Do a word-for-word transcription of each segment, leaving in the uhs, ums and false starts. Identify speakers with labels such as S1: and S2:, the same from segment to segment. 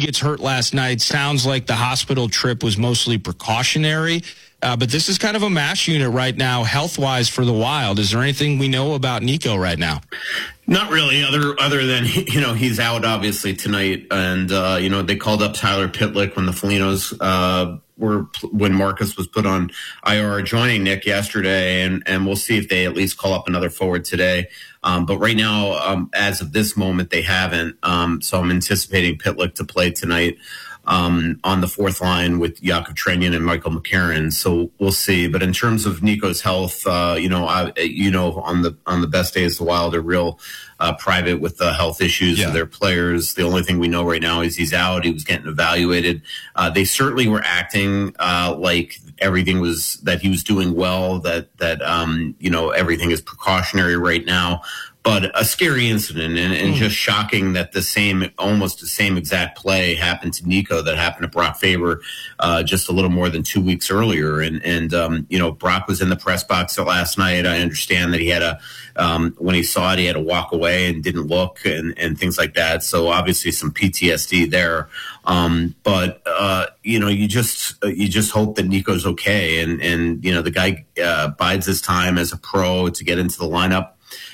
S1: gets hurt last night. Sounds like the hospital trip was mostly precautionary. Uh, but this is kind of a mash unit right now, health-wise, for the Wild. Is there anything we know about Nico right now?
S2: Not really, other other than, you know, he's out, obviously, tonight. And, uh, you know, they called up Tyler Pitlick when the Folignos uh, were, when Marcus was put on I R, joining Nick yesterday. And, and we'll see if they at least call up another forward today. Um, but right now, um, as of this moment, they haven't. Um, so I'm anticipating Pitlick to play tonight um, on the fourth line with Yakov Trenyan and Michael McCarron. So we'll see. But in terms of Nico's health, uh, you know, I, you know, on the on the best days, the Wild are real uh, private with the health issues yeah. of their players. The only thing we know right now is he's out. He was getting evaluated. Uh, they certainly were acting uh, like everything was that he was doing well. That that um, you know, everything is precautionary right now. But a scary incident, and, and mm. just shocking that the same, almost the same exact play happened to Nico that happened to Brock Faber uh, just a little more than two weeks earlier. And, and um, you know, Brock was in the press box last night. I understand that he had a, um, when he saw it, he had to walk away and didn't look and, and things like that. So obviously some P T S D there. Um, but, uh, you know, you just, you just hope that Nico's okay. And, and, you know, the guy uh, bides his time as a pro to get into the lineup.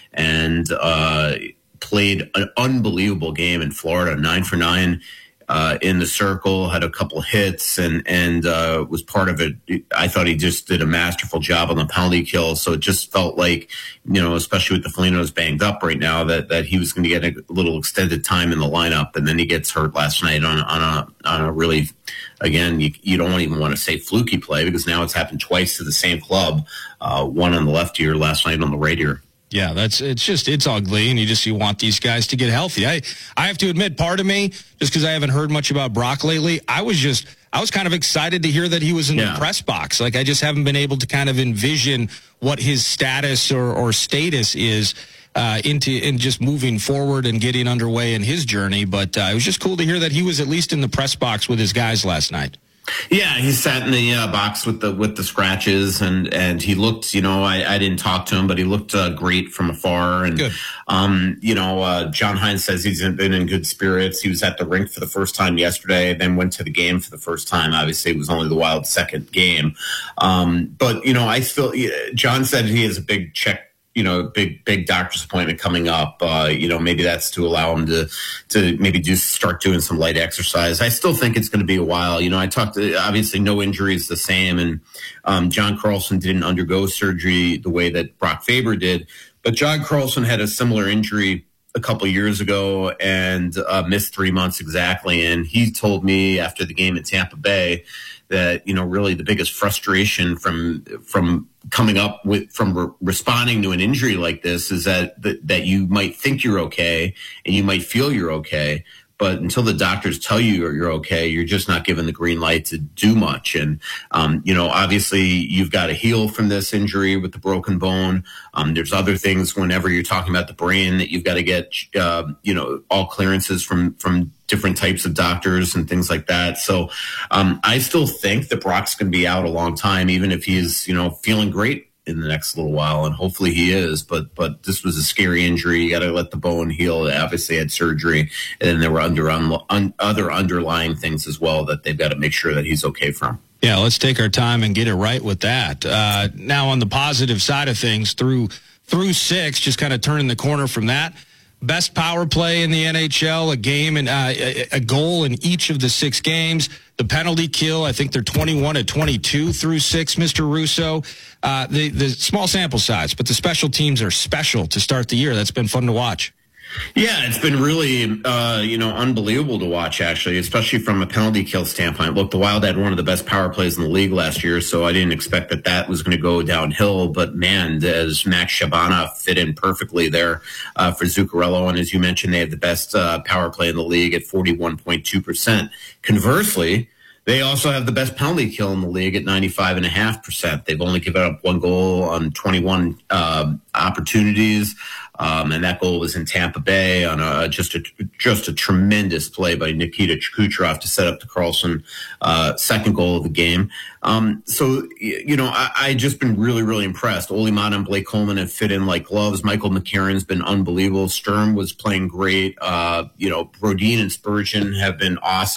S2: And uh, played an unbelievable game in Florida, nine for nine uh, in the circle, had a couple hits, and and uh, was part of it. I thought he just did a masterful job on the penalty kill. So it just felt like, you know, especially with the Folignos banged up right now, that that he was going to get a little extended time in the lineup, and then he gets hurt last night on on a on a really. Again, you, you don't even want to say fluky play, because now it's happened twice to the same club. Uh, one on the left ear last night on the right ear.
S1: Yeah, that's it's just it's ugly, and you just you want these guys to get healthy. I I have to admit, part of me, just because I haven't heard much about Brock lately, I was just I was kind of excited to hear that he was in yeah. the press box. Like, I just haven't been able to kind of envision what his status or, or status is uh, into in just moving forward and getting underway in his journey. But uh, it was just cool to hear that he was at least in the press box with his guys last night.
S2: Yeah, he sat in the uh, box with the with the scratches, and, and he looked, you know, I, I didn't talk to him, but he looked uh, great from afar. And, good. um, you know, uh, John Hines says he's been in good spirits. He was at the rink for the first time yesterday, then went to the game for the first time. Obviously, it was only the Wild's second game. Um, but, you know, I still, John said he has a big check. You know, big, big doctor's appointment coming up. Uh, you know, maybe that's to allow him to, to maybe do start doing some light exercise. I still think it's going to be a while. You know, I talked to, obviously no injury is the same. And um, John Carlson didn't undergo surgery the way that Brock Faber did. But John Carlson had a similar injury a couple of years ago and uh, missed three months exactly. And he told me after the game in Tampa Bay that, you know, really the biggest frustration from from coming up with from re- responding to an injury like this is that, that that you might think you're okay and you might feel you're okay, but until the doctors tell you you're, you're okay, you're just not given the green light to do much. And, um, you know, obviously you've got to heal from this injury with the broken bone. Um, there's other things whenever you're talking about the brain that you've got to get, uh, you know, all clearances from, from different types of doctors and things like that. So um, I still think that Brock's going to be out a long time, even if he's, you know, feeling great in the next little while, and hopefully he is, but but this was a scary injury. You got to let the bone heal. They obviously had surgery, and then there were under, un, other underlying things as well that they've got to make sure that he's okay from.
S1: Yeah, let's take our time and get it right with that. Uh, now, on the positive side of things, through through six, just kind of turning the corner from that. Best power play in the N H L, a game and uh, a, a goal in each of the six games. The penalty kill, I think they're twenty-one to twenty-two through six, Mister Russo. Uh, the, the small sample size, but the special teams are special to start the year. That's been fun to watch.
S2: Yeah, it's been really, uh, you know, unbelievable to watch, actually, especially from a penalty kill standpoint. Look, the Wild had one of the best power plays in the league last year, so I didn't expect that that was going to go downhill. But, man, as Max Shabana fit in perfectly there uh, for Zuccarello. And as you mentioned, they have the best uh, power play in the league at forty-one point two percent. Conversely, they also have the best penalty kill in the league at ninety-five point five percent. They've only given up one goal on twenty-one uh, opportunities. Um, and that goal was in Tampa Bay on a, just a just a tremendous play by Nikita Kucherov to set up the Carlson uh, second goal of the game. Um, so, you know, I, I just been really, really impressed. Ole Mott and Blake Coleman have fit in like gloves. Michael McCarron's been unbelievable. Sturm was playing great. Uh, you know, Brodin and Spurgeon have been awesome.